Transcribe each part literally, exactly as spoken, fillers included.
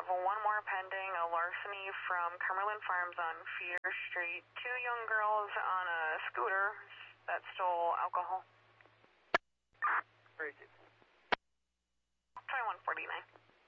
have one more pending, a larceny from Cumberland Farms on Feeder Street. Two young girls on a scooter that stole alcohol. Very good. twenty-one forty-nine.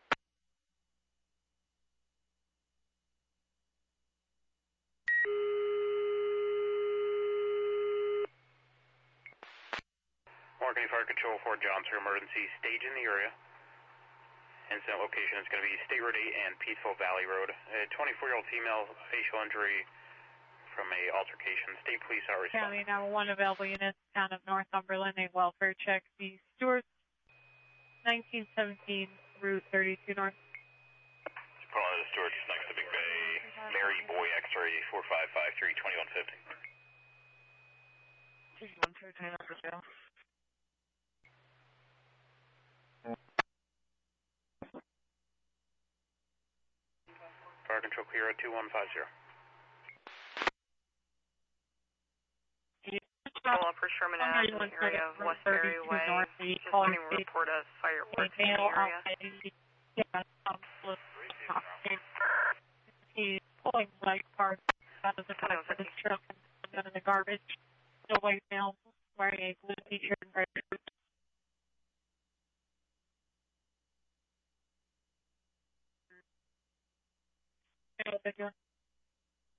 Morgan Fire Control for Johnson, emergency stage in the area. Incident location is going to be State Road eight and Peaceful Valley Road. A twenty-four-year-old female facial injury from a altercation. State police are responding. County number one available units, town of Northumberland, a welfare check. The Stewart, nineteen seventeen, Route thirty-two North. Calling to the Stewart, next to Big Bay. Mary Boy X-ray four five five three twenty-one fifty. one two ten up for sale. Fire control clear at two one five zero. Follow up for Sherman Ave in the area of Westbury Way. Just wanting to report a fireworks in the area. He's pulling light parts out of the back of his truck and out of the garbage. The white male wearing a blue t-shirt and red shirt. Thank you.